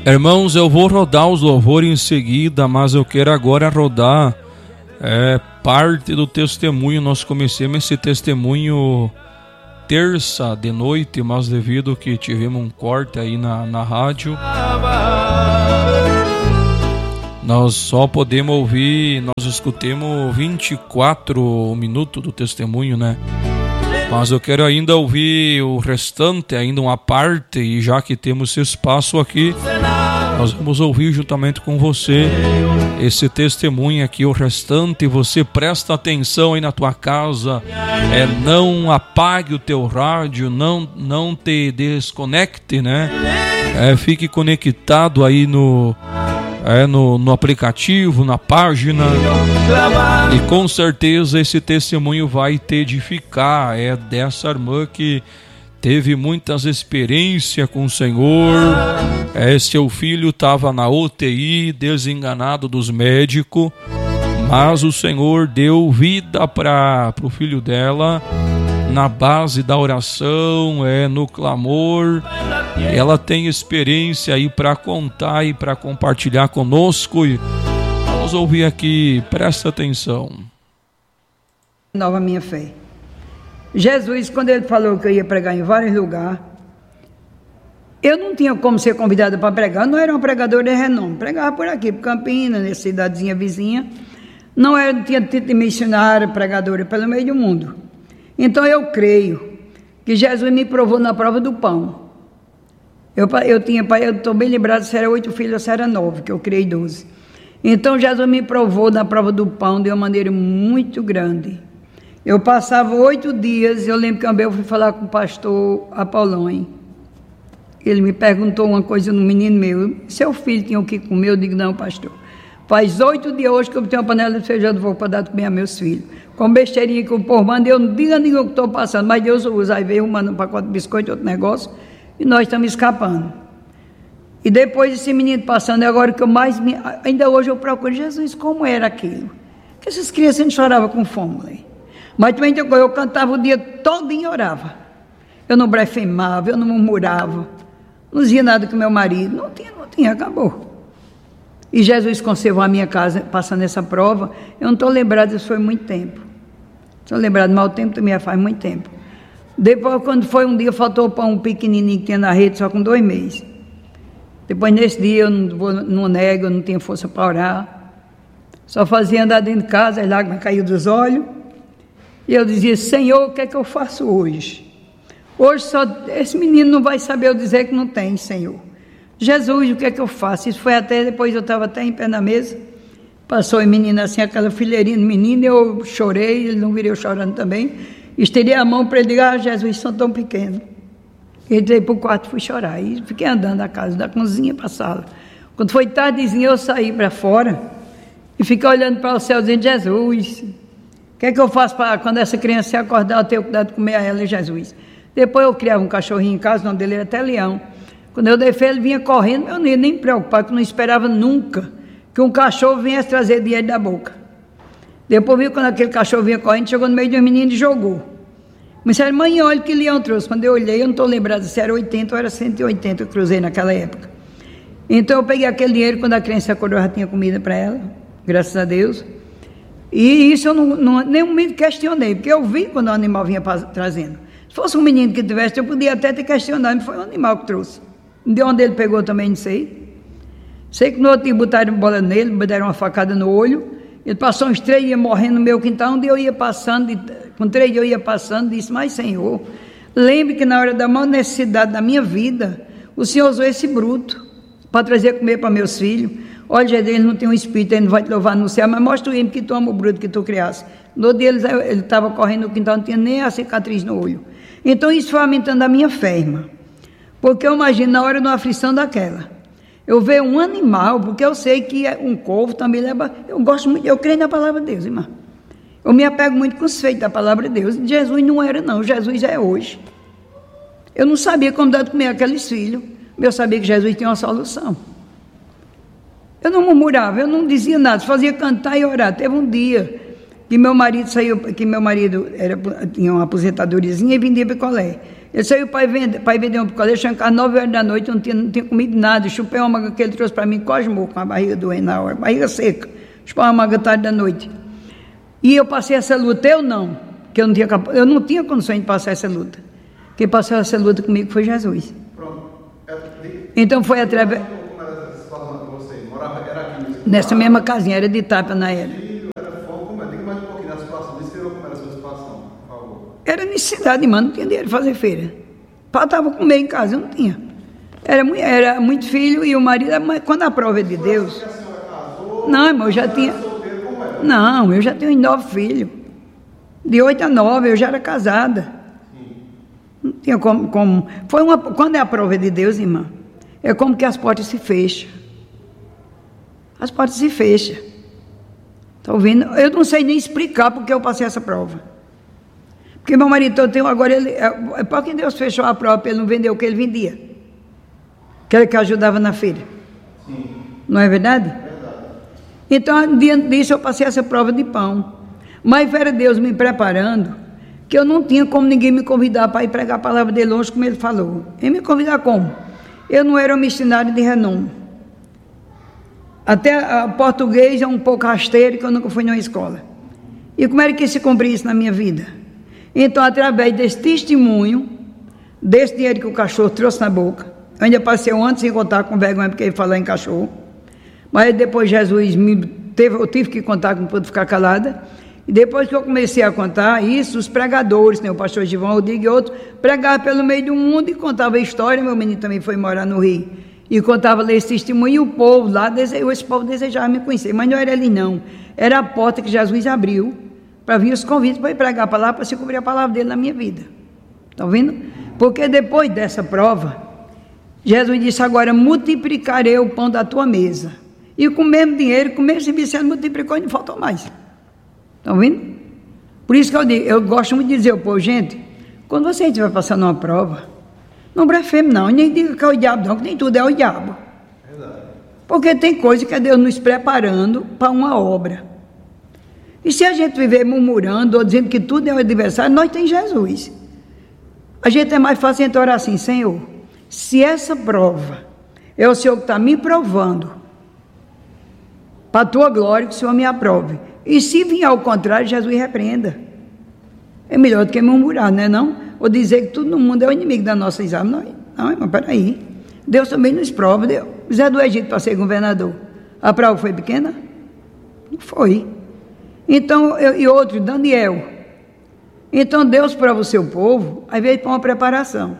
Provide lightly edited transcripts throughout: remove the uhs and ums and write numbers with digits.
Irmãos, eu vou rodar os louvores em seguida, mas eu quero agora rodar parte do testemunho. Nós começamos esse testemunho terça de noite, mas devido que tivemos um corte aí na rádio, nós só podemos ouvir, nós escutemos 24 minutos do testemunho, né? Mas eu quero ainda ouvir o restante, ainda uma parte, e já que temos esse espaço aqui, nós vamos ouvir juntamente com você esse testemunho aqui, o restante. Você presta atenção aí na tua casa, não apague o teu rádio, não te desconecte, né? Fique conectado aí no aplicativo, na página, e com certeza esse testemunho vai te edificar. É dessa irmã que teve muitas experiências com o Senhor. Seu filho estava na UTI, desenganado dos médicos, mas o Senhor deu vida para o filho dela na base da oração, no clamor. Ela tem experiência aí para contar e para compartilhar conosco. E vamos ouvir aqui, presta atenção. Nova minha fé. Jesus, quando ele falou que eu ia pregar em vários lugares, eu não tinha como ser convidada para pregar. Eu não era uma pregadora de renome, pregava por aqui, por Campinas, nessa cidadezinha vizinha. Não tinha título de missionária, pregadora pelo meio do mundo. Então eu creio que Jesus me provou na prova do pão. Eu estou bem lembrado se era 8 filhos ou se era 9, que eu criei 12. Então Jesus me provou na prova do pão de uma maneira muito grande. Eu passava 8 dias, eu lembro que uma vez eu fui falar com o pastor Apollon. Ele me perguntou uma coisa no menino meu: seu filho tinha o que comer? Eu digo: não, pastor. Faz 8 dias hoje que eu tenho uma panela de feijão de fogo para dar de comer a meus filhos. Com besteirinha que o povo manda, eu não digo a ninguém o que estou passando, mas Deus usa. Aí veio um pacote de biscoito, outro negócio, e nós estamos escapando. E depois esse menino passando, agora que eu mais... Ainda hoje eu procuro: Jesus, como era aquilo? Porque essas crianças não choravam com fome. Mas também eu cantava o dia todo e orava. Eu não blasfemava, eu não murmurava. Não dizia nada com meu marido. Não tinha, acabou. E Jesus conservou a minha casa passando essa prova. Eu não estou lembrado, isso foi muito tempo. Estou lembrado, mas o tempo também faz muito tempo. Depois, quando foi um dia, faltou o pão pequenininho que tinha na rede, só com 2 meses. Depois, nesse dia, eu não nego, eu não tinha força para orar. Só fazia andar dentro de casa, as lágrimas caíam dos olhos. E eu dizia: Senhor, o que é que eu faço hoje? Hoje só esse menino não vai saber eu dizer que não tem, Senhor. Jesus, o que é que eu faço? Isso foi até depois, eu estava até em pé na mesa. Passou a menina assim, aquela fileirinha de menino, eu chorei, ele não virou chorando também. Esterei a mão para ele dizer: Jesus, são tão pequenos. Entrei para o quarto, fui chorar. E fiquei andando na casa, da cozinha para a sala. Quando foi tardezinha, eu saí para fora e fiquei olhando para o céu, dizendo: Jesus, o que é que eu faço para quando essa criança se acordar, eu tenho cuidado de comer a ela, Jesus? Depois eu criava um cachorrinho em casa, o nome dele era até Leão. Quando eu dei fé, ele vinha correndo, eu não ia nem me preocupar, porque eu não esperava nunca que um cachorro viesse trazer dinheiro da boca. Depois viu quando aquele cachorro vinha correndo, chegou no meio de um menino e jogou. Mas disseram: mãe, olha que Leão trouxe. Quando eu olhei, eu não estou lembrado se era 80 ou era 180 que eu cruzei naquela época. Então eu peguei aquele dinheiro, quando a criança acordou, eu já tinha comida para ela, graças a Deus. E isso eu nem um momento questionei, porque eu vi quando o animal vinha trazendo. Se fosse um menino que tivesse, eu podia até ter questionado, mas foi um animal que trouxe. De onde ele pegou também, não sei. Sei que no outro dia botaram bola nele, me deram uma facada no olho. Ele passou uns 3 dias morrendo no meu quintal. Um dia eu ia passando, com 3 dias eu ia passando, disse: mas Senhor, lembre que na hora da maior necessidade da minha vida, o Senhor usou esse bruto para trazer comer para meus filhos. Olha, ele não tem um espírito, ele não vai te louvar no céu, mas mostra ele que tu ama o bruto que tu criaste. No outro dia ele estava correndo no quintal, não tinha nem a cicatriz no olho. Então isso foi aumentando a minha fé, irmã. Porque eu imagino, na hora de uma aflição daquela, eu ver um animal, porque eu sei que um corvo também leva... Eu gosto muito, eu creio na palavra de Deus, irmã. Eu me apego muito com os feitos da palavra de Deus. Jesus não era, não. Jesus é hoje. Eu não sabia como dar de comer aqueles filhos, mas eu sabia que Jesus tinha uma solução. Eu não murmurava, eu não dizia nada, fazia cantar e orar. Teve um dia que meu marido tinha uma aposentadoriazinha e vendia picolé. Ele saiu para vender um picolé, chegou às 9 horas da noite, não tinha comido nada. Chupei uma manga que ele trouxe para mim, quase morro, com a barriga doendo na hora, barriga seca. Chupei uma manga tarde da noite. E eu passei essa luta, eu não, que eu não tinha condições de passar essa luta. Quem passou essa luta comigo foi Jesus. Pronto. Então foi através... Nessa mesma casinha, era de tapa na era. Era necessidade, mano, não tinha dinheiro de fazer feira. Faltava comer em casa, eu não tinha. Era muito filho e o marido, mas quando a prova é de Deus... Não, irmão, eu já tinha... Não, eu já tenho 9 filhos. De 8 a 9, eu já era casada. Não tinha como... Quando é a prova de Deus, irmã, é como que as portas se fecham. As portas se fecham. Está ouvindo? Eu não sei nem explicar porque eu passei essa prova. Porque meu marido, agora ele... Por que Deus fechou a prova para ele não vender o que ele vendia? Que ajudava na feira. Sim. Não é verdade? Então, diante disso, eu passei essa prova de pão. Mas era Deus me preparando, que eu não tinha como ninguém me convidar para ir pregar a palavra dele longe, como ele falou. Ele me convidar como? Eu não era um missionário de renome. Até português é um pouco rasteiro, que eu nunca fui numa escola. E como era que se cumpria isso na minha vida? Então, através desse testemunho, desse dinheiro que o cachorro trouxe na boca, eu ainda passei um ano sem contar com vergonha, porque ele falou em cachorro. Mas depois Jesus eu tive que contar, que não pude ficar calada. E depois que eu comecei a contar isso, os pregadores, né, o pastor Givão Rodrigues e outros, pregavam pelo meio do mundo e contavam a história. Meu menino também foi morar no Rio. E contava lá esse testemunho, e o povo lá, esse povo desejava me conhecer. Mas não era ali não, era a porta que Jesus abriu, para vir os convites para ir pregar a palavra, para se cumprir a palavra dele na minha vida. Estão vendo? Porque depois dessa prova, Jesus disse: agora multiplicarei o pão da tua mesa. E com o mesmo dinheiro, com o mesmo serviço, multiplicou e não faltou mais. Estão vendo? Por isso que eu digo, eu gosto muito de dizer ao povo, gente, quando você estiver passando uma prova, não blasfeme não, nem diga que é o diabo não, que nem tudo é o diabo. Verdade. Porque tem coisa que é Deus nos preparando para uma obra. E se a gente viver murmurando ou dizendo que tudo é o adversário, nós temos Jesus. A gente é mais fácil então orar assim: Senhor, se essa prova é o Senhor que está me provando, para a tua glória, que o Senhor me aprove. E se vier ao contrário, Jesus repreenda. É melhor do que murmurar, não é não? Ou dizer que tudo no mundo é o inimigo da nossa exame. Não, irmão, peraí. Deus também nos prova. Zé do Egito para ser governador. A prova foi pequena? Não foi. Então, e outro, Daniel. Então, Deus prova o seu povo, às vezes para uma preparação.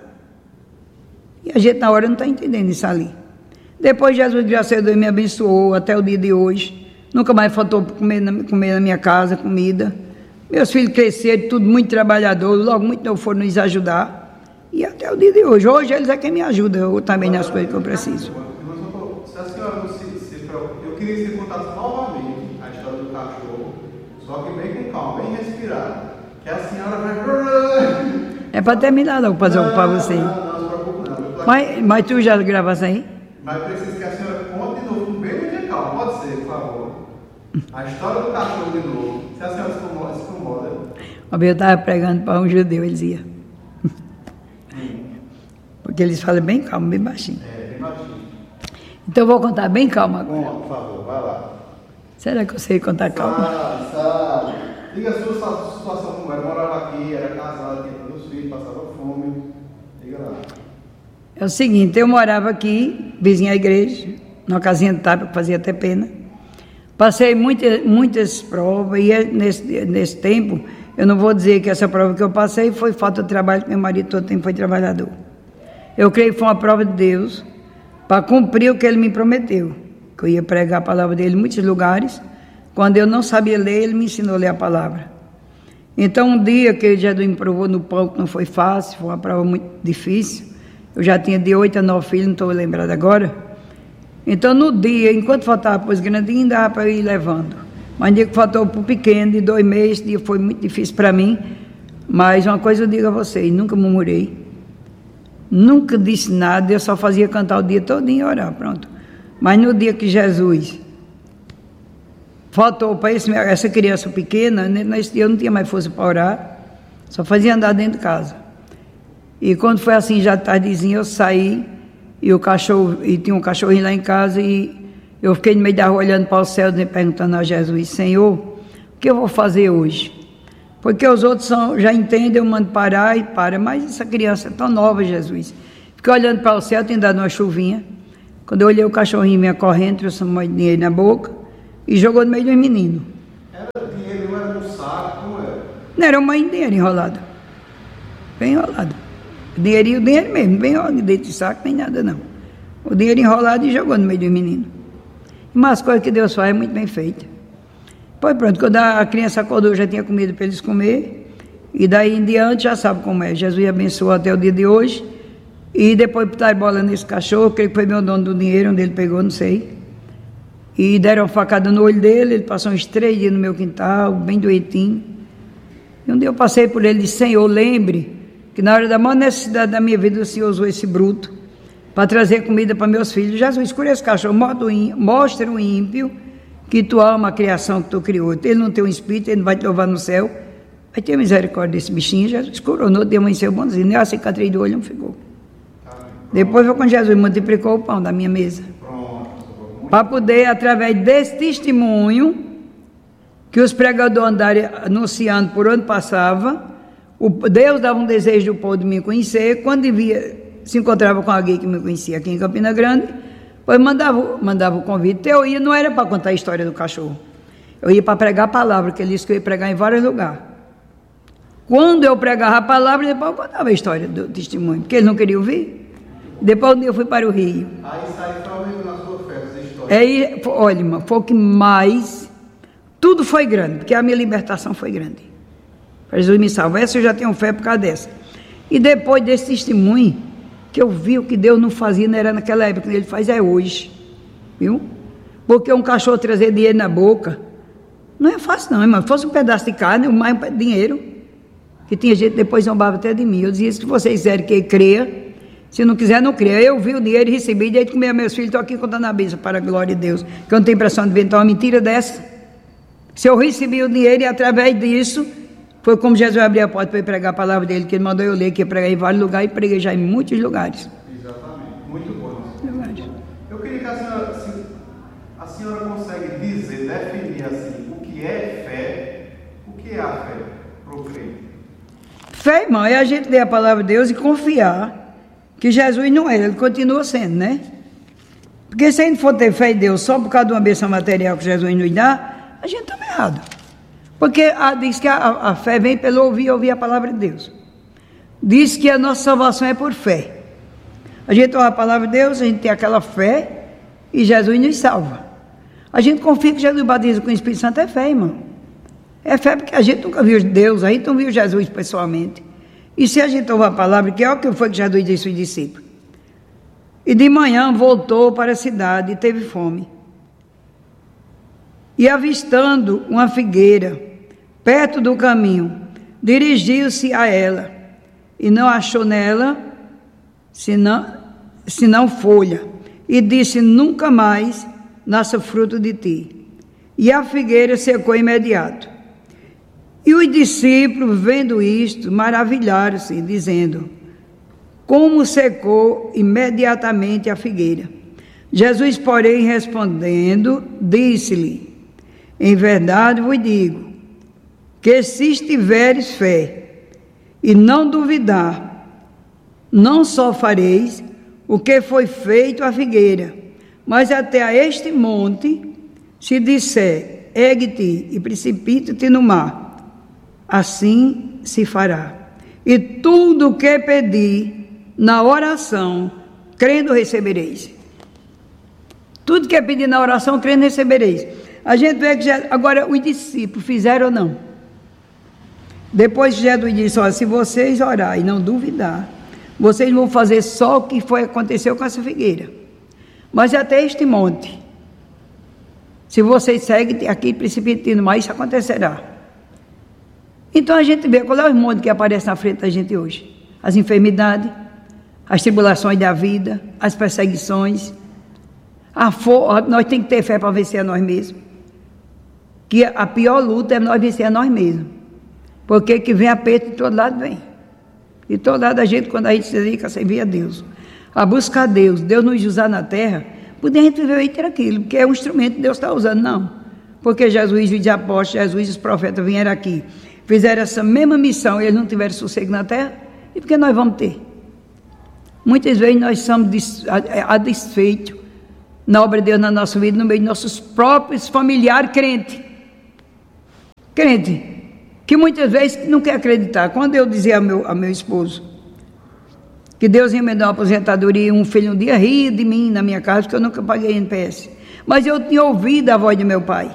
E a gente na hora não está entendendo isso ali. Depois Jesus, graças a Deus, me abençoou até o dia de hoje. Nunca mais faltou comer na minha casa, comida. Meus filhos cresceram, tudo muito trabalhador, logo muito não foram nos ajudar. E até o dia de hoje. Hoje eles é quem me ajuda, eu também nas coisas que eu preciso. Se a senhora eu queria que você contasse novamente a história do cachorro, só que bem com calma, bem respirado. Que a senhora vai... É para terminar logo, para você. Não se preocupe não. Mas tu já gravaste aí? Mas preciso que a senhora conte de novo, bem muito calma, pode ser, por favor. A história do cachorro de novo. Se a senhora se incomoda. Eu estava pregando para um judeu, eles iam. Porque eles falam bem calmo, bem baixinho. Bem baixinho. Então eu vou contar bem calmo agora. Conta, por favor, vai lá. Será que eu sei contar calmo? Sabe. Diga a sua situação como era. Morava aqui, era casado, tinha dois filhos, passava fome. Diga lá. É o seguinte, eu morava aqui, vizinho à igreja, numa casinha de tapa que fazia até pena. Passei muitas provas e nesse tempo, eu não vou dizer que essa prova que eu passei foi falta de trabalho, porque meu marido todo tempo foi trabalhador. Eu creio que foi uma prova de Deus para cumprir o que Ele me prometeu, que eu ia pregar a palavra dele em muitos lugares. Quando eu não sabia ler, Ele me ensinou a ler a palavra. Então, um dia que Jesus me provou no pão, que não foi fácil, foi uma prova muito difícil. Eu já tinha de 8 a 9 filhos, não estou lembrado agora. Então, no dia, enquanto faltava para os grandinhos, dava para eu ir levando. Mas no dia que faltou para o pequeno, de 2 meses, esse dia foi muito difícil para mim. Mas uma coisa eu digo a vocês, nunca murmurei. Nunca disse nada, eu só fazia cantar o dia todinho e orar, pronto. Mas no dia que Jesus faltou para essa criança pequena, nesse dia eu não tinha mais força para orar, só fazia andar dentro de casa. E quando foi assim, já tardezinha, eu saí, e tinha um cachorrinho lá em casa, e eu fiquei no meio da rua olhando para o céu, perguntando a Jesus: Senhor, o que eu vou fazer hoje? Porque os outros já entendem, eu mando parar e para, mas essa criança é tão nova, Jesus. Fiquei olhando para o céu, tem dado uma chuvinha. Quando eu olhei, o cachorrinho vinha correndo, trouxe um monte de dinheiro na boca e jogou no meio dos meninos. Era dinheiro, não era no saco, como era? Não, era um dinheiro enrolado. Bem enrolado. Dinheirinho, dinheiro mesmo, bem dentro de saco, nem nada não. O dinheiro enrolado e jogou no meio dos meninos. Mas as coisas que Deus faz é muito bem feita. Pois pronto, quando a criança acordou, já tinha comida para eles comer. E daí em diante já sabe como é. Jesus abençoou até o dia de hoje. E depois botaram bola nesse cachorro, creio que foi meu dono do dinheiro, onde ele pegou, não sei. E deram uma facada no olho dele, ele passou uns 3 dias no meu quintal, bem doentinho. E um dia eu passei por ele e disse: Senhor, lembre que na hora da maior necessidade da minha vida o Senhor usou esse bruto para trazer comida para meus filhos. Jesus, cura esse cachorro, mostra o ímpio que tu ama a criação que tu criou. Ele não tem um espírito, ele não vai te louvar no céu. Vai ter misericórdia desse bichinho. Jesus curou, no dia amanheceu bonzinho, nem a cicatriz do olho não ficou. Depois foi quando Jesus multiplicou o pão da minha mesa. Para poder, através desse testemunho que os pregadores andaram anunciando por onde passava, Deus dava um desejo do povo de me conhecer. Quando se encontrava com alguém que me conhecia aqui em Campina Grande, pois mandava o convite. Eu ia, não era para contar a história do cachorro, eu ia para pregar a palavra, que ele disse que eu ia pregar em vários lugares. Quando eu pregava a palavra, depois eu contava a história do testemunho, porque eles não queriam ouvir. Depois um dia eu fui para o Rio. Aí sai falando na sua fé, essa história. Olha, irmão, foi o que mais. Tudo foi grande, porque a minha libertação foi grande. Jesus me salvou. Essa eu já tenho fé por causa dessa. E depois desse testemunho, que eu vi o que Deus não fazia, não era naquela época, que ele faz é hoje. Viu? Porque um cachorro trazer dinheiro na boca, não é fácil não, irmão. Se fosse um pedaço de carne, mais dinheiro. Que tinha gente depois zombava até de mim. Eu dizia: se vocês quiserem que creia, se não quiser, não creia. Eu vi o dinheiro e recebi, e desde que comer meus filhos, estou aqui contando a bênção para a glória de Deus. Que eu não tenho impressão de inventar uma mentira dessa. Se eu recebi o dinheiro, e através disso, foi como Jesus abriu a porta para eu pregar a palavra dele, que ele mandou eu ler, que ia pregar em vários lugares, e preguei já em muitos lugares. Exatamente, muito bom. Eu queria que a senhora consegue dizer, definir assim, o que é fé, o que é a fé para o crente? Fé, irmão, é a gente ler a palavra de Deus e confiar que Jesus não é, ele continua sendo, né? Porque se a gente for ter fé em Deus só por causa de uma bênção material que Jesus nos dá, a gente está errado. Porque diz que a fé vem pelo ouvir a palavra de Deus. Diz que a nossa salvação é por fé. A gente ouve a palavra de Deus, a gente tem aquela fé e Jesus nos salva. A gente confia que Jesus batiza com o Espírito Santo, é fé, irmão. É fé porque a gente nunca viu Deus, a gente não viu Jesus pessoalmente. E se a gente ouve a palavra, que é o que foi que Jesus disse aos discípulos. E de manhã voltou para a cidade e teve fome. E avistando uma figueira perto do caminho, dirigiu-se a ela e não achou nela senão folha. E disse: nunca mais nasça fruto de ti. E a figueira secou imediato. E os discípulos, vendo isto, maravilharam-se, dizendo: como secou imediatamente a figueira. Jesus, porém, respondendo, disse-lhe: em verdade vos digo, que se tiveres fé e não duvidar, não só fareis o que foi feito à figueira, mas até a este monte, se disser: ergue-te e precipita-te no mar, assim se fará. E tudo o que pedir na oração, crendo, recebereis. Tudo que pedir na oração, crendo, recebereis. A gente vê que agora os discípulos fizeram ou não? Depois Jesus disse: olha, se vocês orar e não duvidar, vocês vão fazer só o que aconteceu com essa figueira. Mas até este monte, se vocês seguem aqui precipitando mais, isso acontecerá. Então a gente vê qual é o monte que aparece na frente da gente hoje: as enfermidades, as tribulações da vida, as perseguições. Nós temos que ter fé para vencer a nós mesmos. Que a pior luta é nós vencer a nós mesmos. Porque que vem aperto de todo lado, vem. E todo lado a gente, quando a gente se dedica a servir a Deus, a buscar Deus nos usar na terra, poder a gente viver e ter aquilo, porque é um instrumento que Deus está usando, não. Porque Jesus, os apóstolos, Jesus e os profetas vieram aqui, fizeram essa mesma missão e eles não tiveram sossego na terra, e por que nós vamos ter? Muitas vezes nós somos a desfeito na obra de Deus na nossa vida, no meio de nossos próprios familiares crentes. Crente, que muitas vezes não quer acreditar. Quando eu dizia ao meu esposo que Deus ia me dar uma aposentadoria, um filho um dia ria de mim na minha casa, porque eu nunca paguei NPS. Mas eu tinha ouvido a voz de meu pai.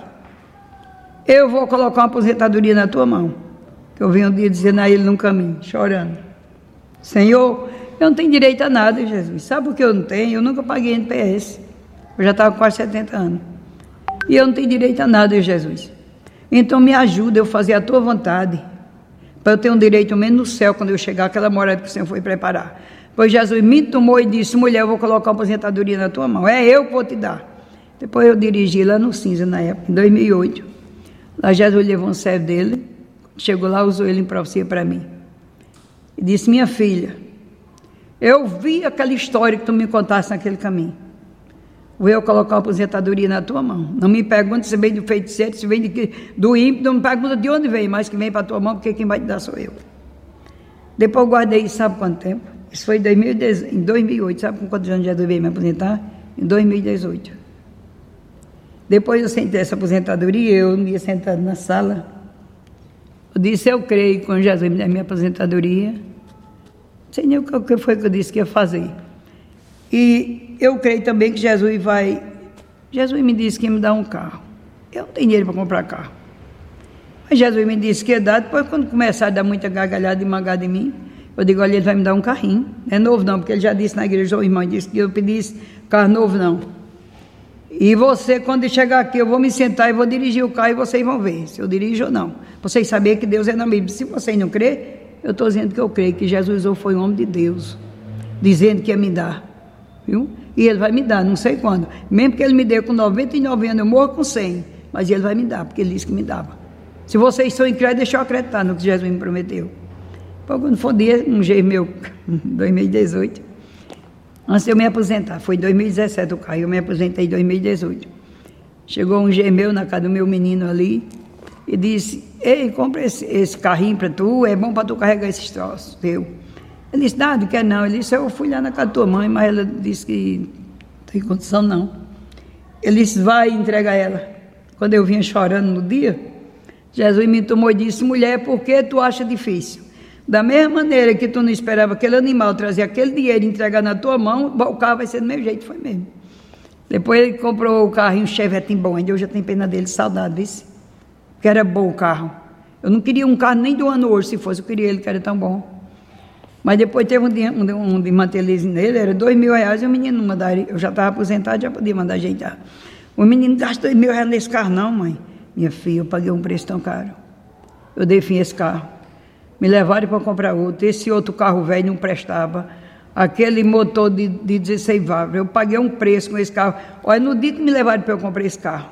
Eu vou colocar uma aposentadoria na tua mão. Que eu vim um dia dizendo a ele num caminho, chorando. Senhor, eu não tenho direito a nada, Jesus. Sabe por que eu não tenho? Eu nunca paguei NPS. Eu já estava com quase 70 anos. E eu não tenho direito a nada, Jesus. Então me ajuda eu fazer a tua vontade, para eu ter um direito menos no céu, quando eu chegar àquela morada que o Senhor foi preparar. Pois Jesus me tomou e disse, mulher, eu vou colocar uma aposentadoria na tua mão. É eu que vou te dar. Depois eu dirigi lá no Cinza, na época, em 2008. Lá Jesus levou um servo dele, chegou lá, usou ele em profecia para mim. E disse, minha filha, eu vi aquela história que tu me contaste naquele caminho. Vou eu colocar uma aposentadoria na tua mão. Não me pergunte se vem do feiticeiro, se vem do ímpio, não me pergunta de onde vem, mas que vem para a tua mão, porque quem vai te dar sou eu. Depois eu guardei isso, sabe quanto tempo? Isso foi em 2008, sabe com quantos anos já veio me aposentar? Em 2018. Depois eu sentei essa aposentadoria, eu me ia sentado na sala. Eu disse, eu creio que quando Jesus me der minha aposentadoria, não sei nem o que foi que eu disse que ia fazer. E eu creio também que Jesus me disse que ia me dar um carro. Eu não tenho dinheiro para comprar carro. Mas Jesus me disse que ia dar, depois quando começar a dar muita gargalhada e mangada em mim, eu digo, olha, ele vai me dar um carrinho. Não é novo não, porque ele já disse na igreja, o irmão disse que eu pedisse carro novo não. E você, quando chegar aqui, eu vou me sentar e vou dirigir o carro e vocês vão ver se eu dirijo ou não. Vocês saberem que Deus é na Bíblia. Se vocês não crerem, eu estou dizendo que eu creio que Jesus foi um homem de Deus, dizendo que ia me dar. Viu? E ele vai me dar, não sei quando. Mesmo que ele me dê com 99 anos, eu morro com 100. Mas ele vai me dar, porque ele disse que me dava. Se vocês são incrédulos, deixa eu acreditar no que Jesus me prometeu. Quando foi um dia meu, 2018, antes de eu me aposentar, foi em 2017 o carro, eu me aposentei em 2018. Chegou um gemeu na casa do meu menino ali e disse, ei, compra esse carrinho para tu, é bom para tu carregar esses troços teu. Ele disse, não quer não. Ele disse, eu fui lá na casa da tua mãe, mas ela disse que não tem condição não. Ele disse, vai entregar ela. Quando eu vinha chorando no dia, Jesus me tomou e disse, mulher, por que tu acha difícil? Da mesma maneira que tu não esperava aquele animal trazer aquele dinheiro e entregar na tua mão, o carro vai ser do meu jeito, foi mesmo. Depois ele comprou o carrinho, um Chevetinho bom, ainda eu já tenho pena dele, saudade, viu? Que era bom o carro. Eu não queria um carro nem do ano hoje, se fosse, eu queria ele, que era tão bom. Mas depois teve um de mantelize nele, era R$2.000, e o menino não mandaria, eu já estava aposentado, já podia mandar ajeitar. O menino gasta R$2.000 nesse carro não, mãe. Minha filha, eu paguei um preço tão caro. Eu dei fim a esse carro. Me levaram para comprar outro. Esse outro carro velho não prestava. Aquele motor de 16 válvulas. Eu paguei um preço com esse carro. Olha, no dia que me levaram para eu comprar esse carro,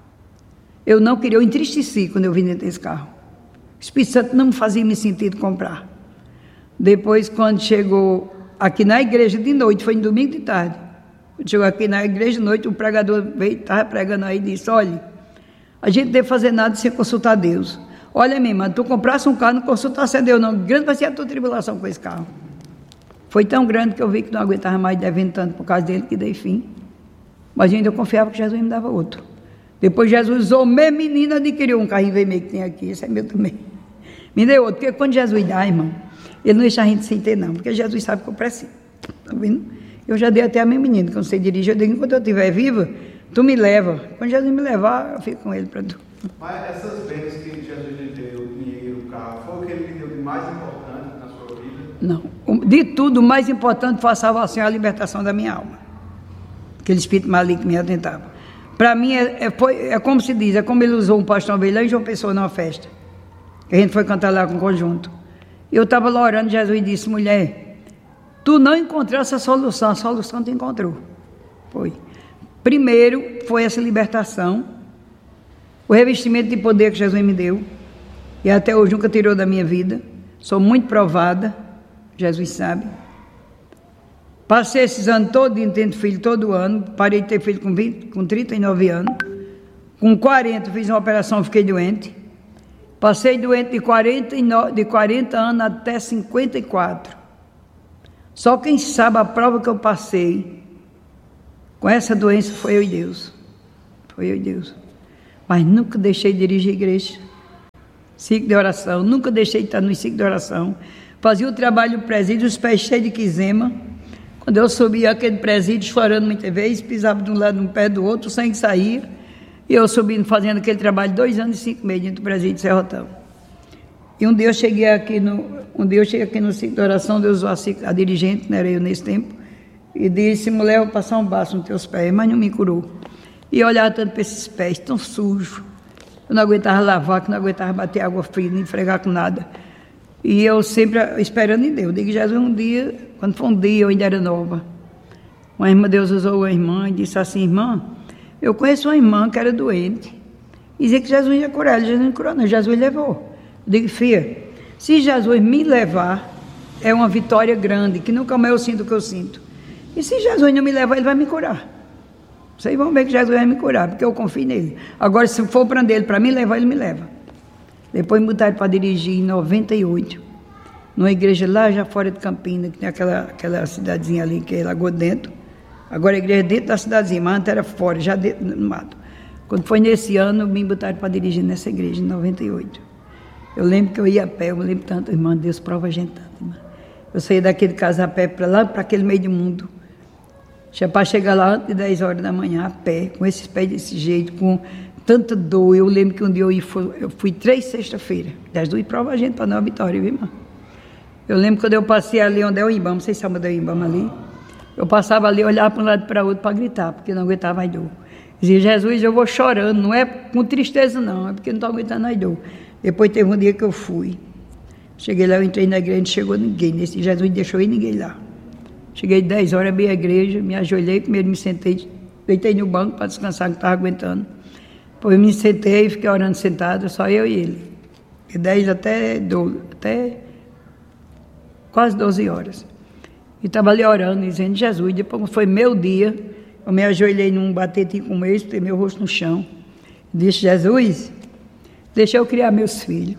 eu não queria, eu entristeci quando eu vim dentro desse carro. O Espírito Santo não me fazia me sentir de comprar. Depois, quando chegou aqui na igreja de noite, foi em domingo de tarde, chegou aqui na igreja de noite, o pregador veio, estava pregando aí e disse, olha, a gente não deve fazer nada sem consultar Deus. Olha, minha irmã, tu comprasse um carro, não consultasse a Deus não, grande vai ser a tua tribulação com esse carro. Foi tão grande que eu vi que não aguentava mais devendo tanto por causa dele, que dei fim. Mas ainda eu confiava que Jesus me dava outro. Depois Jesus usou o meu menino, adquiriu um carrinho vermelho que tem aqui, esse é meu também. Me deu outro, porque quando Jesus dá, irmão, ele não deixa a gente sem ter não, porque Jesus sabe que eu preciso. Tá vendo? Eu já dei até a meu menino, quando você dirige, eu digo, enquanto eu estiver viva, tu me leva. Quando Jesus me levar, eu fico com ele para tu. Mas essas bênçãos que Jesus lhe deu, o dinheiro, o carro, foi o que ele lhe deu de mais importante na sua vida? Não. De tudo, o mais importante foi a salvação e a libertação da minha alma. Aquele espírito maligno que me atentava. Para mim, é como se diz, é como ele usou um pastor lá em João Pessoa numa festa. Que a gente foi cantar lá com o conjunto. Eu estava lá orando, Jesus disse, mulher, tu não encontrou essa solução, a solução tu encontrou. Foi. Primeiro, foi essa libertação, o revestimento de poder que Jesus me deu, e até hoje nunca tirou da minha vida, sou muito provada, Jesus sabe. Passei esses anos todos tendo filho todo ano. Parei de ter filho com 39 anos. Com 40 fiz uma operação, fiquei doente. Passei doente de 40 anos até 54. Só quem sabe a prova que eu passei com essa doença foi eu e Deus. Foi eu e Deus. Mas nunca deixei de dirigir a igreja. Ciclo de oração. Nunca deixei de estar no ciclo de oração. Fazia o trabalho do presídio, os pés cheios de quizema. Quando eu subia aquele presídio, chorando muitas vezes, pisava de um lado, um pé do outro, o sangue saía. E eu subindo, fazendo aquele trabalho 2 anos e 5 meses dentro do presídio de Serrotão. E um dia eu cheguei aqui no ciclo de oração, Deus usou a dirigente, não era eu nesse tempo, e disse: mulher, eu vou passar um bastão nos teus pés, mas não me curou. E eu olhava tanto para esses pés, tão sujos. Eu não aguentava lavar, que não aguentava bater água fria, nem fregar com nada. E eu sempre esperando em Deus. Eu digo: Jesus, um dia, quando foi um dia, eu ainda era nova. Uma irmã, Deus usou uma irmã e disse assim: irmã, eu conheço uma irmã que era doente. E dizia que Jesus ia curar ela. Jesus não curou, não. Jesus levou. Eu digo: filha, se Jesus me levar, é uma vitória grande, que nunca mais eu sinto o que eu sinto. E se Jesus não me levar, ele vai me curar. Vocês vão ver que Jesus vai me curar, porque eu confio nele. Agora, se for para ele, para me levar, ele me leva. Depois me botaram para dirigir em 98, numa igreja lá já fora de Campina, que tem aquela cidadezinha ali, que é Lagoa Dentro. Agora a igreja é dentro da cidadezinha, mas antes era fora, já dentro no mato. Quando foi nesse ano, me botaram para dirigir nessa igreja, em 98. Eu lembro que eu ia a pé, eu lembro tanto, irmã, Deus prova a gente tanto, irmã. Eu saía daquele casa a pé para lá, para aquele meio do mundo. Já para chegar lá antes de 10 horas da manhã, a pé, com esses pés desse jeito, com tanta dor. Eu lembro que um dia eu fui 3 sexta-feira. Das 2 prova a gente para dar uma vitória, viu, irmã? Eu lembro quando eu passei ali onde é o Imbama, vocês sabem onde é o Imbama ali? Eu passava ali, olhava para um lado e para o outro para gritar, porque não aguentava mais dor. Dizia: Jesus, eu vou chorando, não é com tristeza não, é porque não estou aguentando mais dor. Depois teve um dia que eu fui. Cheguei lá, eu entrei na igreja, não chegou ninguém. Nesse Jesus deixou ir ninguém lá. Cheguei 10 horas, abri a igreja, me ajoelhei, primeiro me sentei, deitei no banco para descansar, que não estava aguentando. Depois me sentei, fiquei orando sentado, só eu e ele. De 10 até quase 12 horas. E estava ali orando, dizendo: Jesus. Depois foi meu dia, eu me ajoelhei num batetinho com eles, botei meu rosto no chão. Disse: Jesus, deixa eu criar meus filhos.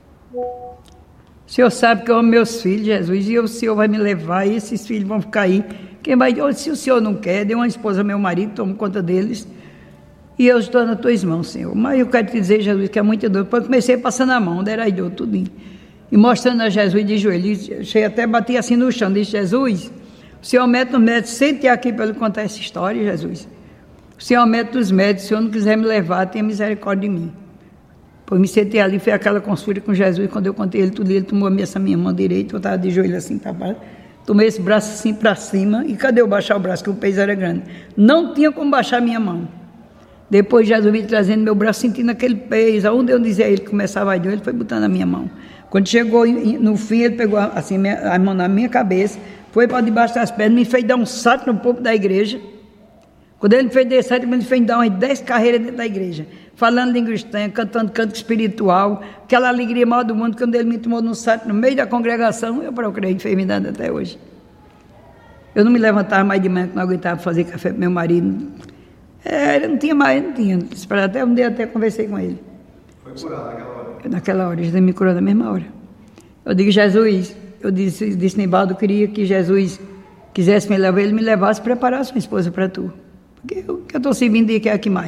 O Senhor sabe que eu amo meus filhos, Jesus, e o Senhor vai me levar, e esses filhos vão ficar aí. Quem vai, se o Senhor não quer, dê uma esposa ao meu marido, tomo conta deles, e eu estou nas tuas mãos, Senhor. Mas eu quero te dizer, Jesus, que é muita dor. Depois comecei passando a mão, deram aí dor, tudinho. E mostrando a Jesus de joelhos, cheguei até bati assim no chão, disse: Jesus, o Senhor mete nos médicos, sente aqui para ele contar essa história, Jesus. O Senhor mete nos médicos, se o Senhor não quiser me levar, tenha misericórdia de mim. Depois me sentei ali, foi aquela consulta com Jesus, quando eu contei ele tudo, ele tomou essa minha mão direita, eu estava de joelho assim, tomei esse braço assim para cima, e cadê eu baixar o braço, que o peso era grande? Não tinha como baixar a minha mão. Depois Jesus veio trazendo meu braço, sentindo aquele peso, aonde eu dizia a ele que começava a dor, ele foi botando a minha mão. Quando chegou no fim, ele pegou assim a mão na minha cabeça, foi para debaixo das pernas, me fez dar um salto no povo da igreja. Quando ele me fez descer, ele me fez dar umas 10 carreiras dentro da igreja, falando língua estranha, cantando canto espiritual, aquela alegria maior do mundo. Quando ele me tomou no salto no meio da congregação, eu procurei enfermidade até hoje. Eu não me levantava mais de manhã, que não aguentava fazer café para meu marido. Não tinha mais, não tinha. Até um dia até conversei com ele. Foi curado naquela hora? Naquela hora, Jesus me curou na mesma hora. Eu digo: Jesus, eu disse Nibaldo, eu queria que Jesus quisesse me levar, ele me levasse, preparasse uma esposa para tu. Porque eu estou servindo de que é aqui mais.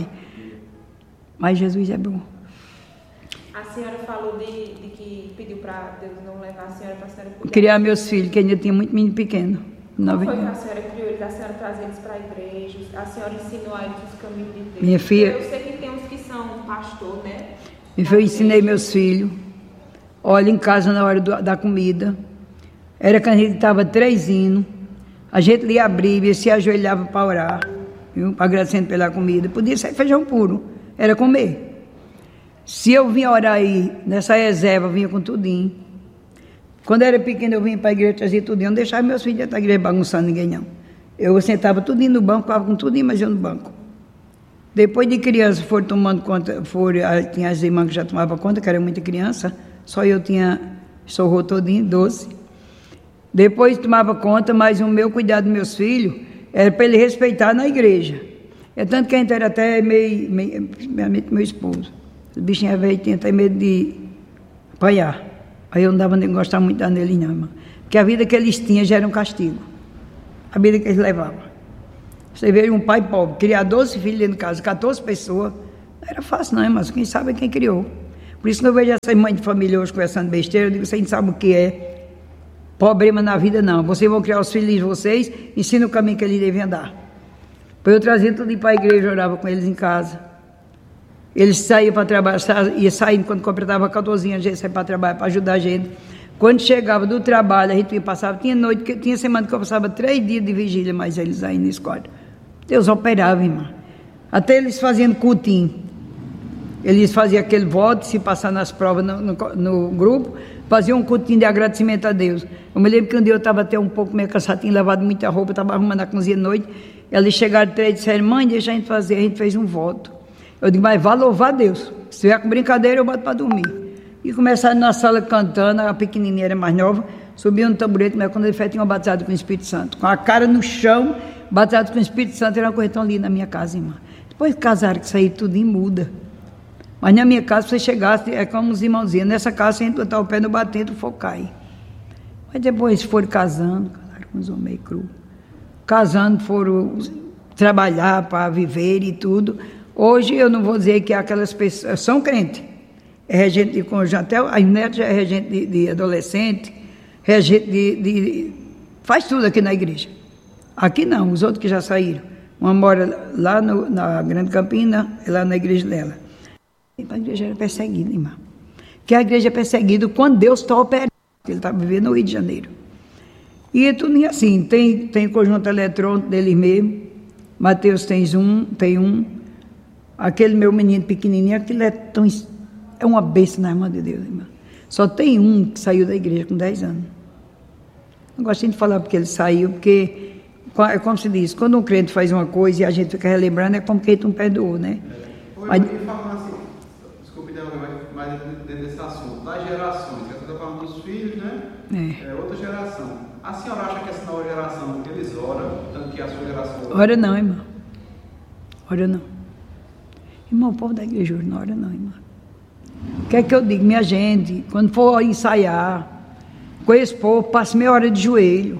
Mas Jesus é bom. A senhora falou de que pediu para Deus não levar a senhora para a senhora cuidar. Criar meus filhos, que ainda tinha muito menino pequeno. Como foi que a senhora criou eles? A senhora traz eles para a igreja? A senhora ensinou a eles os caminhos de Deus? Minha filha... Eu sei que tem uns que são pastor, né? Eu ensinei meus filhos. Olha, em casa na hora da comida. Era quando a gente estava 3 hinos. A gente lia a Bíblia, se ajoelhava para orar. Viu? Agradecendo pela comida. Podia ser feijão puro. Era comer. Se eu vinha orar aí, nessa reserva, eu vinha com tudinho. Quando eu era pequeno, eu vinha para a igreja, trazia tudinho. Eu não deixava meus filhos dentro da igreja bagunçando ninguém, não. Eu sentava tudinho no banco, ficava com tudinho, mas eu no banco. Depois de criança, foram tomando conta, tinha as irmãs que já tomavam conta, que era muita criança, só eu tinha sorro todinho, 12. Depois tomava conta, mas o meu cuidado dos meus filhos era para ele respeitar na igreja. É tanto que a gente era até meio meu esposo. O bichinho é velho, tinha até medo de apanhar. Aí eu não dava nem gostar muito dele, não, irmão. Porque a vida que eles tinham já era um castigo. A vida que eles levavam. Você vê um pai pobre, criar 12 filhos dentro de casa, 14 pessoas, não era fácil, não, irmão. Quem sabe é quem criou. Por isso que eu vejo essas mães de família hoje conversando besteira, eu digo, vocês não sabem o que é problema na vida, não. Vocês vão criar os filhos de vocês, ensina o caminho que eles devem andar. Eu trazia tudo para a igreja, orava com eles em casa. Eles saíam para trabalhar, ia saindo quando completava 14 anos, a gente saía para trabalhar, para ajudar a gente. Quando chegava do trabalho, a gente passava, tinha semana que eu passava 3 dias de vigília, mas eles aí na escola. Deus operava, irmão. Até eles fazendo cultinho. Eles faziam aquele voto, se passar nas provas no grupo, faziam um cultinho de agradecimento a Deus. Eu me lembro que um dia eu estava até um pouco meio cansado, tinha lavado muita roupa, estava arrumando a cozinha à noite. Eles chegaram 3 e disseram, mãe, deixa a gente fazer. A gente fez um voto. Eu digo, mas vá louvar a Deus. Se tiver com brincadeira, eu boto para dormir. E começaram na sala cantando, a pequenininha era mais nova, subia no tamborete, mas quando ele tinha batizado com o Espírito Santo. Com a cara no chão, batizado com o Espírito Santo, era uma coisa tão linda na minha casa, irmã. Depois que casaram, que saíram tudo muda. Mas na minha casa, se você chegasse, é como os irmãozinhos. Nessa casa, sem botar o pé no batente, o fogo cai. Mas depois foram casando, casaram com os homens meio cru. Casando, foram trabalhar para viver e tudo. Hoje eu não vou dizer que aquelas pessoas são crentes. É regente de conjunto, até a neta já é regente de adolescente, regente faz tudo aqui na igreja. Aqui não, os outros que já saíram. Uma mora lá na Grande Campina, lá na igreja dela. A igreja era perseguida, irmão. Que a igreja é perseguida quando Deus está operando. Ele está vivendo no Rio de Janeiro. E é tudo assim, tem conjunto eletrônico dele mesmo. Mateus tem um. Aquele meu menino pequenininho, aquele é uma bênção na irmã de Deus, irmã. Só tem um que saiu da igreja com 10 anos. Não gosto de falar porque ele saiu, porque é como se diz, quando um crente faz uma coisa e a gente fica relembrando, é como que ele não perdoou, né? Mas falando assim, desculpe mais dentro desse assunto, das gerações, que você está falando dos filhos, né? É outra geração. A senhora acha que essa nova geração, eles oram, tanto que a sua geração... Ora não, irmão. Ora não. Irmão, o povo da igreja hoje não ora não, irmão. O que é que eu digo? Minha gente, quando for ensaiar, com esse povo, passe meia hora de joelho.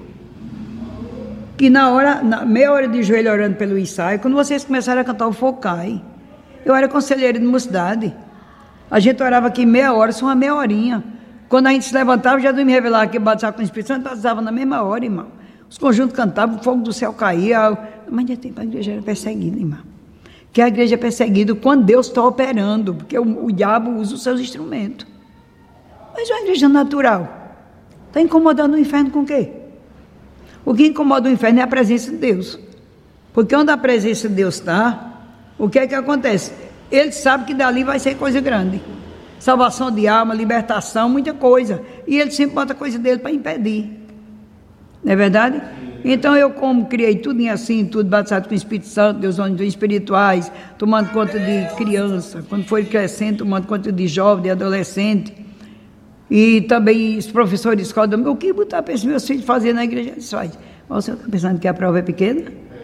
Que meia hora de joelho orando pelo ensaio, quando vocês começaram a cantar, o fogo cai. Eu era conselheira de mocidade. A gente orava aqui meia hora, só uma meia horinha. Quando a gente se levantava, já me revelava que batizava com o Espírito Santo, batizava na mesma hora, irmão. Os conjuntos cantavam, o fogo do céu caía. Mas a igreja era perseguida, irmão. Que a igreja é perseguida quando Deus está operando, porque o diabo usa os seus instrumentos. Mas uma igreja natural está incomodando o inferno com o quê? O que incomoda o inferno é a presença de Deus. Porque onde a presença de Deus está, o que é que acontece? Ele sabe que dali vai ser coisa grande. Salvação de alma, libertação, muita coisa. E ele sempre bota a coisa dele para impedir. Não é verdade? Então eu, como criei tudo em assim, tudo batizado com o Espírito Santo, Deus onde espirituais, tomando conta de criança, quando foi crescendo, tomando conta de jovem, de adolescente, e também os professores de escola, o que botar para esses meus filhos fazer na igreja? Eles fazem. Mas você está pensando que a prova é pequena?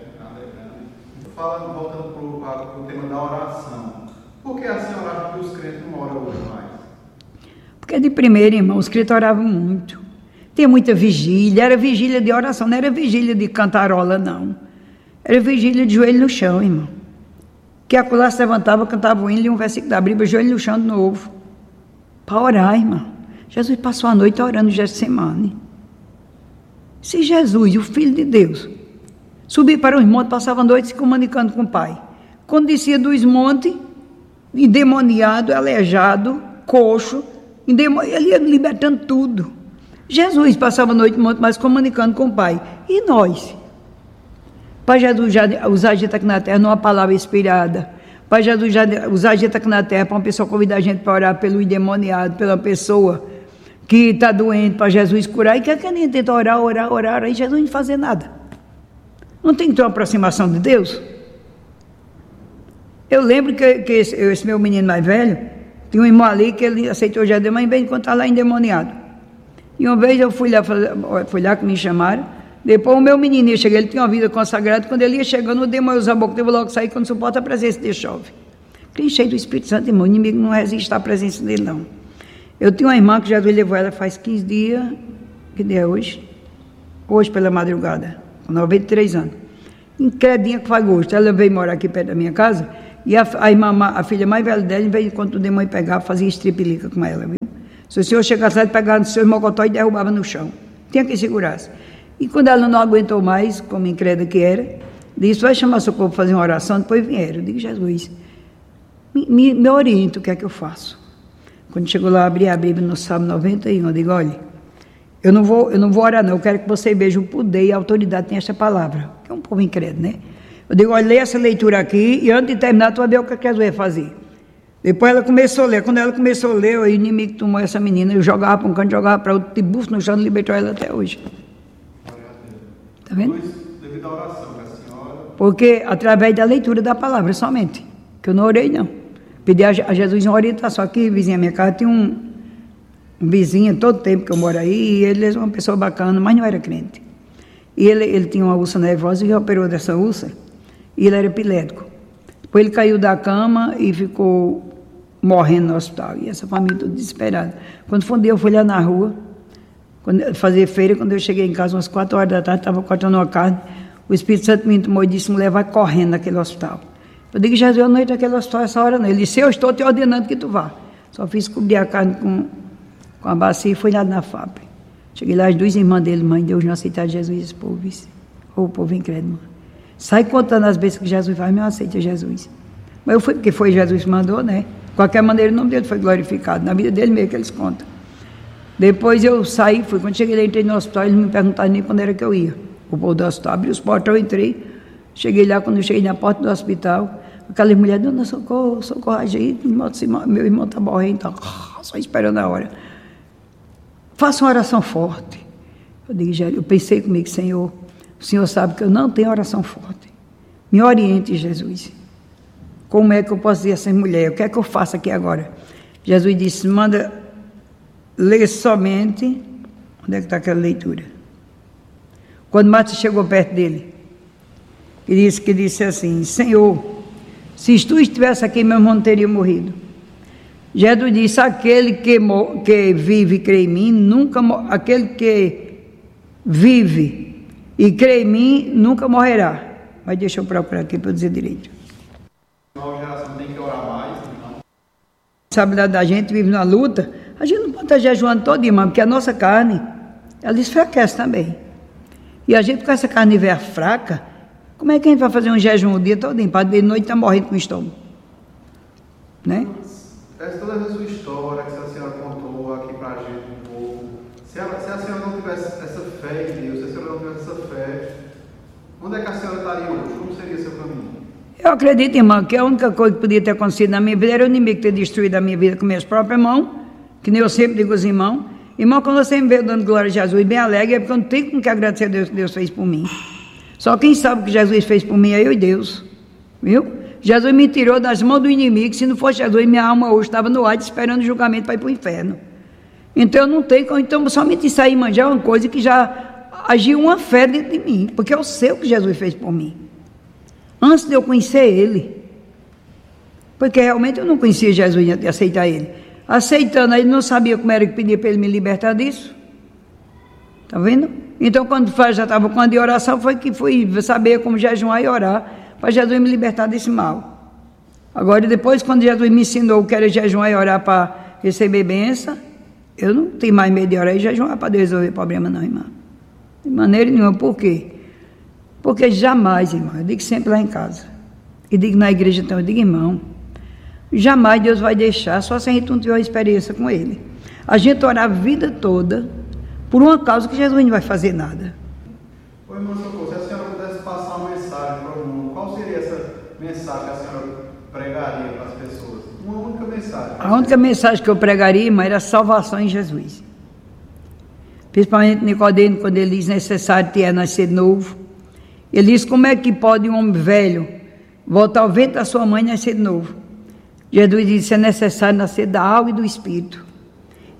Voltando para o tema da oração, por que a senhora acha que os crentes não oram hoje mais? Porque de primeiro, irmão, os crentes oravam muito. Tinha muita vigília, era vigília de oração, não era vigília de cantarola, não. Era vigília de joelho no chão, irmão. Que a coluna se levantava, cantava o hino e um versículo da Bíblia, joelho no chão de novo. Para orar, irmão. Jesus passou a noite orando no Getsemane. Se Jesus, o Filho de Deus, subia para os montes, passava a noite se comunicando com o Pai. Quando descia dos montes, endemoniado, aleijado, coxo, ele ia libertando tudo. Jesus passava a noite no monte, mas comunicando com o Pai. E nós? Para Jesus já usar a gente aqui na terra numa palavra inspirada. Para Jesus já usar a gente aqui na terra para uma pessoa convidar a gente para orar pelo endemoniado, pela pessoa que está doente, para Jesus curar. E que a gente tenta orar, e Jesus não fazer nada. Não tem que ter uma aproximação de Deus? Eu lembro que esse meu menino mais velho, tinha um irmão ali que ele aceitou Jesus, mas bem enquanto estava lá endemoniado. E uma vez eu fui lá que me chamaram. Depois o meu menininho cheguei, ele tinha uma vida consagrada. Quando ele ia chegando, o demônio usava a boca, teve logo que sair quando suporta a presença dele chove. Fiquei cheio do Espírito Santo, irmão. O inimigo não resiste à presença dele, não. Eu tinha uma irmã que Jesus levou ela faz 15 dias. Que dia é hoje? Hoje pela madrugada, com 93 anos. Incredinha que faz gosto. Ela veio morar aqui perto da minha casa. E a irmã, a filha mais velha dela, em vez de quando o demônio pegava, fazia estripilica com ela, viu? Se o senhor chegasse lá, ele pegava no seu mocotó e derrubava no chão. Tinha que segurar-se. E quando ela não aguentou mais, como incrédula que era, disse, vai chamar seu povo para fazer uma oração, depois vieram. Eu digo, Jesus, me orienta o que é que eu faço. Quando chegou lá, abri a Bíblia no Salmo 91, eu digo, olha, eu não vou orar não, eu quero que você veja o poder e a autoridade que tem esta palavra, que é um povo incrédulo, né? Eu digo, olha, lê essa leitura aqui, e antes de terminar, tu vai ver o que Jesus ia fazer. Depois ela começou a ler, quando ela começou a ler, o inimigo tomou essa menina, eu jogava para um canto, jogava para outro, de bufo no chão, libertou ela até hoje. Está vendo? Devido à oração da senhora. Porque através da leitura da palavra somente, que eu não orei não. Pedi a Jesus uma orientação. Aqui, vizinha minha casa, tinha um vizinho, todo tempo que eu moro aí, e ele é uma pessoa bacana, mas não era crente. E ele tinha uma úlcera nervosa e operou dessa úlcera, e ele era epilético. Depois ele caiu da cama e ficou morrendo no hospital, e essa família toda desesperada. Quando foi um dia, eu fui lá na rua, fazer feira, quando eu cheguei em casa, umas 4 horas da tarde, estava cortando uma carne, o Espírito Santo me tomou e disse, mulher, vai correndo naquele hospital. Eu digo, Jesus, eu não entro naquele hospital essa hora não. Ele disse, eu estou te ordenando que tu vá. Só fiz cobrir a carne com a bacia e fui lá na FAP. Cheguei lá, as 2 irmãs dele, mãe, Deus não aceitar Jesus, esse povo, ou o povo incrédulo. Sai contando as vezes que Jesus vai, não aceita Jesus. Mas eu fui, porque foi Jesus que mandou, né? De qualquer maneira, o nome dele foi glorificado. Na vida dele mesmo que eles contam. Depois eu saí, fui. Quando cheguei lá, entrei no hospital, eles não me perguntaram nem quando era que eu ia. O povo do hospital abriu os portões, eu entrei. Cheguei lá, quando eu cheguei na porta do hospital, aquela mulher, dona, socorro, aí, meu irmão está morrendo, tá, só esperando a hora. Faça uma oração forte. Eu digo, eu pensei comigo, Senhor, o Senhor sabe que eu não tenho oração forte. Me oriente, Jesus. Como é que eu posso dizer a essa mulher? O que é que eu faço aqui agora? Jesus disse, manda ler somente. Onde é que está aquela leitura? Quando Marta chegou perto dele, que disse assim, Senhor, se tu estivesse aqui, meu irmão não teria morrido. Jesus disse, aquele que vive e crê em mim, aquele que vive e crê em mim, nunca morrerá. Mas deixa eu procurar aqui para eu dizer direito. A nova geração tem que orar mais, então. A responsabilidade da gente vive na luta, a gente não pode estar jejuando todo dia, porque a nossa carne, ela enfraquece também. E a gente com essa carne velha fraca, como é que a gente vai fazer um jejum o dia todo, para de noite estar morrendo com o estômago? Né? Toda essa sua história que a senhora contou aqui para a gente um pouco, se a senhora não tivesse essa fé em Deus, se a senhora não tivesse essa fé, onde é que a senhora estaria hoje? Como seria seu caminho? Eu acredito, irmão, que a única coisa que podia ter acontecido na minha vida era o inimigo ter destruído a minha vida com minhas próprias mãos, que nem eu sempre digo aos irmãos. Irmão, quando você me vê dando glória a Jesus bem alegre, é porque eu não tenho com que agradecer a Deus que Deus fez por mim. Só quem sabe o que Jesus fez por mim é eu e Deus. Viu? Jesus me tirou das mãos do inimigo. Se não fosse Jesus, minha alma hoje estava no ar esperando o julgamento para ir para o inferno. Então eu não tenho. Então somente isso aí, manjar é uma coisa que já agiu uma fé dentro de mim. Porque eu sei o que Jesus fez por mim. Antes de eu conhecer Ele. Porque realmente eu não conhecia Jesus e aceitar Ele. Aceitando, ele não sabia como era que pedia para Ele me libertar disso. Está vendo? Então quando já estava com a de oração, foi que fui saber como jejuar e orar, para Jesus me libertar desse mal. Agora depois, quando Jesus me ensinou o que era jejuar e orar para receber bênção, eu não tenho mais medo de orar e jejuar para Deus resolver problema não, irmão. De maneira nenhuma. Por quê? Porque jamais, irmão, eu digo sempre lá em casa, e digo na igreja então, eu digo, irmão, jamais Deus vai deixar, só se a gente não tiver uma experiência com Ele. A gente orar a vida toda por uma causa que Jesus não vai fazer nada. Oi, irmão Socorro, se a senhora pudesse passar uma mensagem para o mundo, qual seria essa mensagem que a senhora pregaria para as pessoas? Uma única mensagem. A única mensagem que eu pregaria, irmão, era a salvação em Jesus. Principalmente Nicodemo, quando ele diz necessário ter nascer novo. Ele diz, como é que pode um homem velho voltar ao ventre da sua mãe e nascer de novo? Jesus disse, é necessário nascer da alma e do espírito.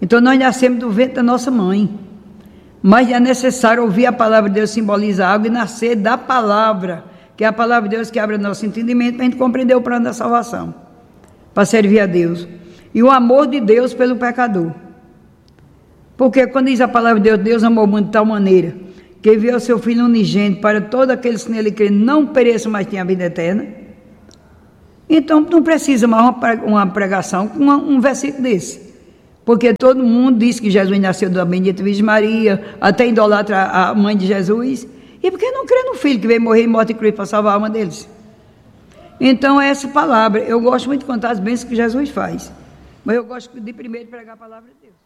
Então nós nascemos do ventre da nossa mãe. Mas é necessário ouvir a palavra de Deus, simboliza algo, e nascer da palavra, que é a palavra de Deus que abre nosso entendimento para a gente compreender o plano da salvação, para servir a Deus. E o amor de Deus pelo pecador. Porque quando diz a palavra de Deus, Deus amou o mundo de tal maneira que enviou seu Filho unigênito para todos aqueles que nele creem não pereçam, mas tenham a vida eterna. Então não precisa mais uma pregação com um versículo desse. Porque todo mundo diz que Jesus nasceu da bendita Virgem Maria, até idolatra a mãe de Jesus. E por que não crê no Filho que veio morrer em morte e cruz para salvar a alma deles? Então é essa palavra. Eu gosto muito de contar as bênçãos que Jesus faz. Mas eu gosto de primeiro pregar a palavra de Deus.